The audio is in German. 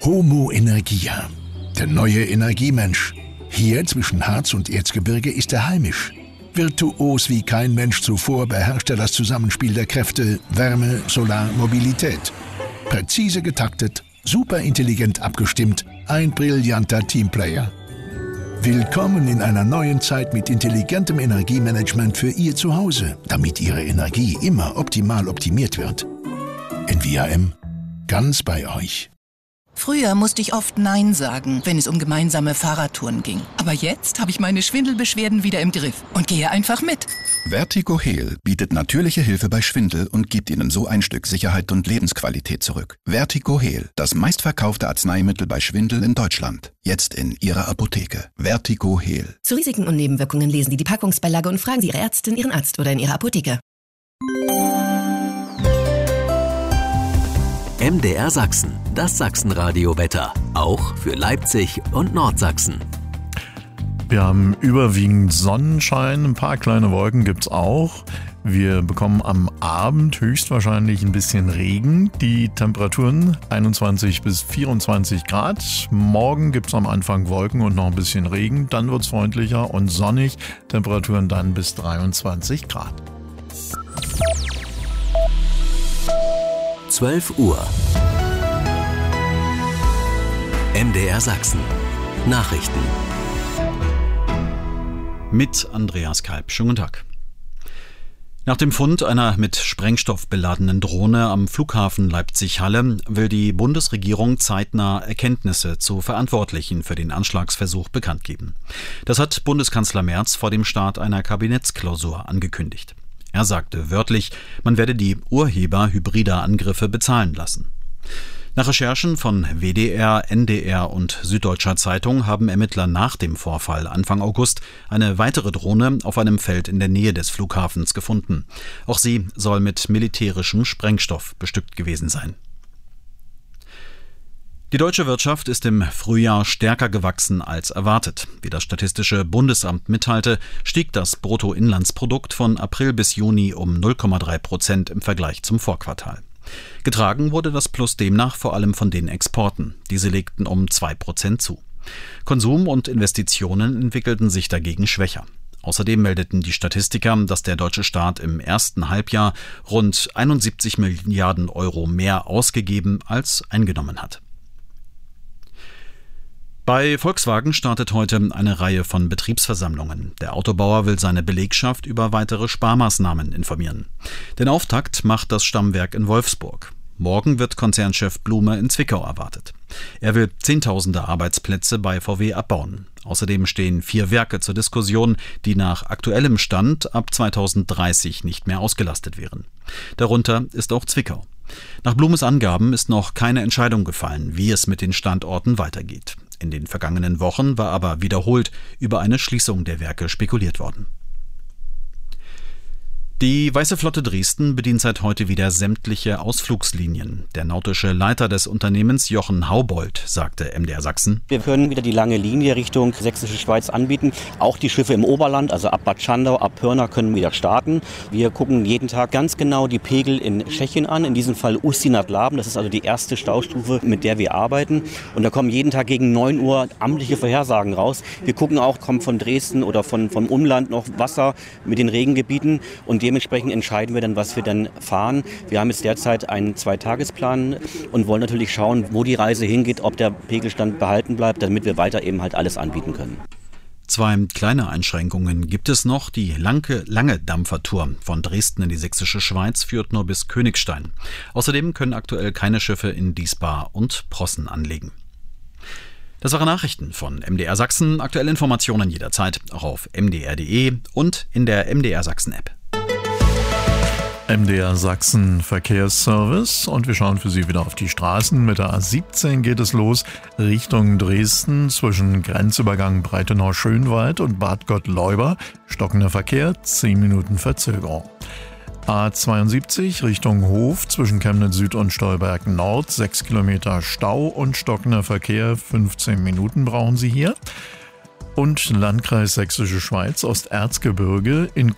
Homo Energia, der neue Energiemensch. Hier zwischen Harz und Erzgebirge ist er heimisch. Virtuos wie kein Mensch zuvor beherrscht er das Zusammenspiel der Kräfte Wärme, Solar, Mobilität. Präzise getaktet, superintelligent abgestimmt, ein brillanter Teamplayer. Willkommen in einer neuen Zeit mit intelligentem Energiemanagement für Ihr Zuhause, damit Ihre Energie immer optimal optimiert wird. NVIM, ganz bei euch. Früher musste ich oft Nein sagen, wenn es um gemeinsame Fahrradtouren ging. Aber jetzt habe ich meine Schwindelbeschwerden wieder im Griff und gehe einfach mit. VertigoHeal bietet natürliche Hilfe bei Schwindel und gibt Ihnen so ein Stück Sicherheit und Lebensqualität zurück. VertigoHeal, das meistverkaufte Arzneimittel bei Schwindel in Deutschland. Jetzt in Ihrer Apotheke. VertigoHeal. Zu Risiken und Nebenwirkungen lesen Sie die Packungsbeilage und fragen Sie Ihre Ärztin, Ihren Arzt oder in Ihrer Apotheke. MDR Sachsen, das Sachsenradio-Wetter. Auch für Leipzig und Nordsachsen. Wir haben überwiegend Sonnenschein, ein paar kleine Wolken gibt's auch. Wir bekommen am Abend höchstwahrscheinlich ein bisschen Regen. Die Temperaturen 21 bis 24 Grad. Morgen gibt's am Anfang Wolken und noch ein bisschen Regen. Dann wird's freundlicher und sonnig. Temperaturen dann bis 23 Grad. 12 Uhr. MDR Sachsen. Nachrichten. Mit Andreas Kalb. Schönen guten Tag. Nach dem Fund einer mit Sprengstoff beladenen Drohne am Flughafen Leipzig-Halle will die Bundesregierung zeitnah Erkenntnisse zu Verantwortlichen für den Anschlagsversuch bekannt geben. Das hat Bundeskanzler Merz vor dem Start einer Kabinettsklausur angekündigt. Er sagte wörtlich, man werde die Urheber hybrider Angriffe bezahlen lassen. Nach Recherchen von WDR, NDR und Süddeutscher Zeitung haben Ermittler nach dem Vorfall Anfang August eine weitere Drohne auf einem Feld in der Nähe des Flughafens gefunden. Auch sie soll mit militärischem Sprengstoff bestückt gewesen sein. Die deutsche Wirtschaft ist im Frühjahr stärker gewachsen als erwartet. Wie das Statistische Bundesamt mitteilte, stieg das Bruttoinlandsprodukt von April bis Juni um 0,3% im Vergleich zum Vorquartal. Getragen wurde das Plus demnach vor allem von den Exporten. Diese legten um 2% zu. Konsum und Investitionen entwickelten sich dagegen schwächer. Außerdem meldeten die Statistiker, dass der deutsche Staat im ersten Halbjahr rund 71 Milliarden Euro mehr ausgegeben als eingenommen hat. Bei Volkswagen startet heute eine Reihe von Betriebsversammlungen. Der Autobauer will seine Belegschaft über weitere Sparmaßnahmen informieren. Den Auftakt macht das Stammwerk in Wolfsburg. Morgen wird Konzernchef Blume in Zwickau erwartet. Er will Zehntausende Arbeitsplätze bei VW abbauen. Außerdem stehen 4 Werke zur Diskussion, die nach aktuellem Stand ab 2030 nicht mehr ausgelastet wären. Darunter ist auch Zwickau. Nach Blumes Angaben ist noch keine Entscheidung gefallen, wie es mit den Standorten weitergeht. In den vergangenen Wochen war aber wiederholt über eine Schließung der Werke spekuliert worden. Die Weiße Flotte Dresden bedient seit heute wieder sämtliche Ausflugslinien. Der nautische Leiter des Unternehmens, Jochen Haubold, sagte MDR Sachsen: Wir können wieder die lange Linie Richtung Sächsische Schweiz anbieten. Auch die Schiffe im Oberland, also ab Bad Schandau, ab Pirna, können wieder starten. Wir gucken jeden Tag ganz genau die Pegel in Tschechien an, in diesem Fall Ústí nad Labem. Das ist also die erste Staustufe, mit der wir arbeiten. Und da kommen jeden Tag gegen 9 Uhr amtliche Vorhersagen raus. Wir gucken auch, kommt von Dresden oder vom Umland noch Wasser mit den Regengebieten, und dementsprechend entscheiden wir dann, was wir dann fahren. Wir haben jetzt derzeit einen 2-Tagesplan und wollen natürlich schauen, wo die Reise hingeht, ob der Pegelstand behalten bleibt, damit wir weiter eben halt alles anbieten können. 2 kleine Einschränkungen gibt es noch. Die lange Dampfertour von Dresden in die Sächsische Schweiz führt nur bis Königstein. Außerdem können aktuell keine Schiffe in Diesbar und Prossen anlegen. Das waren Nachrichten von MDR Sachsen. Aktuelle Informationen jederzeit auch auf mdr.de und in der MDR Sachsen App. MDR Sachsen Verkehrsservice, und wir schauen für Sie wieder auf die Straßen. Mit der A17 geht es los Richtung Dresden zwischen Grenzübergang Breitenau-Schönwald und Bad Gottleuba. Stockender Verkehr, 10 Minuten Verzögerung. A72 Richtung Hof zwischen Chemnitz Süd und Stolberg Nord, 6 Kilometer Stau und stockender Verkehr, 15 Minuten brauchen Sie hier. Und Landkreis Sächsische Schweiz, Osterzgebirge in